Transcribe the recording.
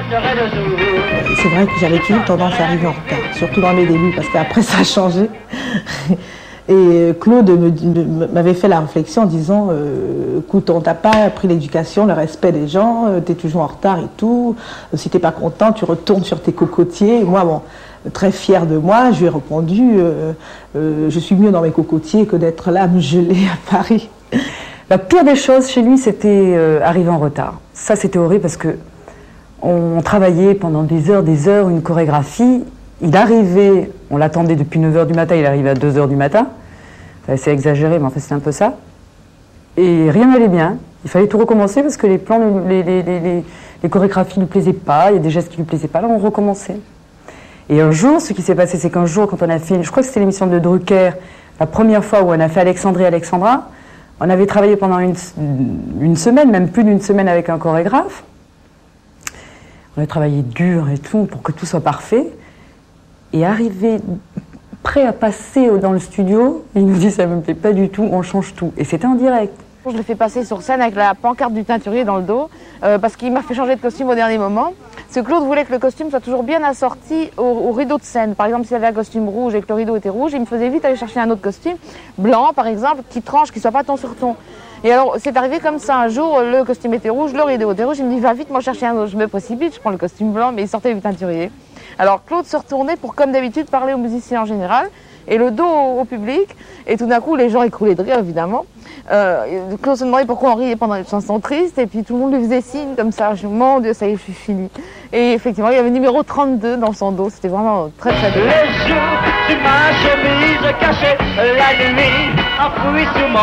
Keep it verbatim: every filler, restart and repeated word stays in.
C'est vrai que j'avais toujours tendance à arriver en retard, surtout dans mes débuts, parce qu'après ça a changé. Et Claude m'avait fait la réflexion en disant euh, écoute, on t'a pas appris l'éducation, le respect des gens, euh, tu es toujours en retard et tout. Si t'es pas content, tu retournes sur tes cocotiers. Et moi, bon, très fière de moi, je lui ai répondu euh, euh, je suis mieux dans mes cocotiers que d'être là à me geler à Paris. La pire des choses chez lui, c'était euh, arriver en retard. Ça, c'était horrible parce que on travaillait pendant des heures, des heures, une chorégraphie. Il arrivait, on l'attendait depuis neuf heures du matin, il arrivait à deux heures du matin. C'est exagéré, mais en fait, c'est un peu ça. Et rien n'allait bien. Il fallait tout recommencer parce que les plans, les, les, les, les, les chorégraphies ne lui plaisaient pas, il y a des gestes qui ne lui plaisaient pas, alors on recommençait. Et un jour, ce qui s'est passé, c'est qu'un jour, quand on a fait, je crois que c'était l'émission de Drucker, la première fois où on a fait Alexandrie et Alexandra, on avait travaillé pendant une, une semaine, même plus d'une semaine avec un chorégraphe. On a travaillé dur et tout pour que tout soit parfait. Et arrivé prêt à passer dans le studio, il nous dit ça me plaît pas du tout, on change tout. Et c'était en direct. Je l'ai fait passer sur scène avec la pancarte du teinturier dans le dos, euh, parce qu'il m'a fait changer de costume au dernier moment. Parce que Claude voulait que le costume soit toujours bien assorti au, au rideau de scène. Par exemple, s'il avait un costume rouge et que le rideau était rouge, il me faisait vite aller chercher un autre costume, blanc par exemple, qui tranche, qui soit pas ton sur ton. Et alors, c'est arrivé comme ça, un jour, le costume était rouge, le rideau était rouge, il me dit va vite moi chercher un autre. Je me précipite, je prends le costume blanc, mais il sortait du teinturier. Alors Claude se retournait pour, comme d'habitude, parler aux musiciens en général, et le dos au, au public, et tout d'un coup, les gens écroulaient de rire, évidemment. Euh, Claude se demandait pourquoi on riait pendant les chansons tristes, et puis tout le monde lui faisait signe comme ça. Je dis, mon Dieu, ça y est, je suis finie. Et effectivement, il y avait numéro trente-deux dans son dos, c'était vraiment très très beau. Les jours, tu ma chemise cachée, la nuit, enfouie sous mon